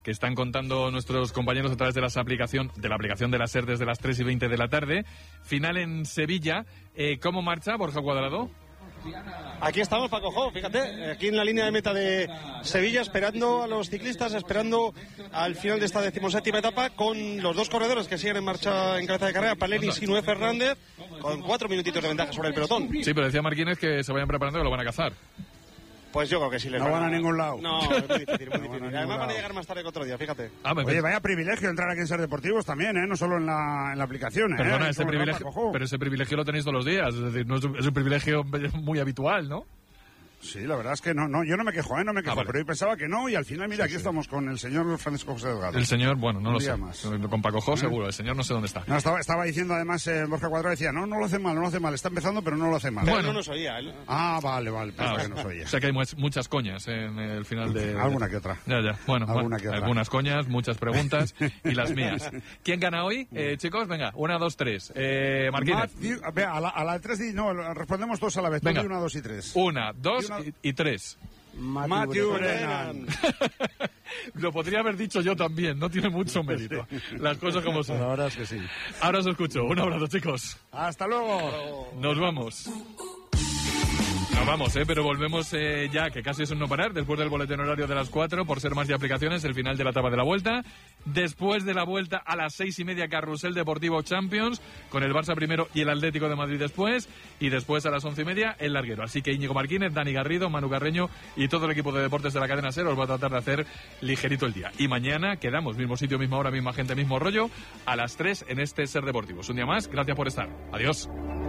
que están contando nuestros compañeros a través de la aplicación de la SER desde las 3:20 de la tarde. Final en Sevilla. ¿Cómo marcha Borja Cuadrado? Aquí estamos, Paco Jo, fíjate, aquí en la línea de meta de Sevilla, esperando a los ciclistas, esperando al final de esta 17ª etapa, con los dos corredores que siguen en marcha en cabeza de carrera, Palenis y Noé Fernández, con 4 minutitos de ventaja sobre el pelotón. Sí, pero decía Marquínez que se vayan preparando, que lo van a cazar. Pues yo creo que sí les van a ningún lado. No, es muy difícil, muy difícil. Además van a llegar más tarde que otro día, fíjate. Oye, vaya privilegio entrar aquí en Ser Deportivos también, no solo en la aplicación. Perdona, ese privilegio lo tenéis todos los días, es decir, no es un privilegio muy habitual, ¿no? Sí, la verdad es que no, yo no me quejo, vale. Pero yo pensaba que no, y al final, mira, aquí estamos con el señor Francisco José Delgado. El señor, bueno, no lo sé, más. con Paco Jo seguro, el señor no sé dónde está. No, estaba diciendo además, Borja Cuadrado decía, no lo hace mal, está empezando, pero no lo hace mal. Bueno, no nos oía él. Vale, que nos oía. O sea que hay muchas coñas en el final de... Alguna que otra. Ya, bueno, algunas coñas, muchas preguntas y las mías. ¿Quién gana hoy, chicos? Venga, 1, 2, 3. Marquínez. A la de 3 respondemos dos a la vez. Venga. 1, 2 y 3. 1, 2 y 3. Matthew Brennan. Lo podría haber dicho yo también, no tiene mucho mérito. Las cosas como son. La verdad es que sí. Ahora os escucho. Un abrazo, chicos. Hasta luego. Nos vamos. Nos vamos, pero volvemos ya, que casi es un no parar, después del boletín horario de las 4, por ser más de aplicaciones, el final de la etapa de la Vuelta. Después de la Vuelta, a las 6:30, Carrusel Deportivo Champions, con el Barça primero y el Atlético de Madrid después. Y después, a las 11:30, el larguero. Así que Íñigo Marquínez, Dani Garrido, Manu Carreño y todo el equipo de deportes de la cadena SER os va a tratar de hacer ligerito el día. Y mañana quedamos, mismo sitio, misma hora, misma gente, mismo rollo, a las 3 en este SER Deportivos. Un día más, gracias por estar. Adiós.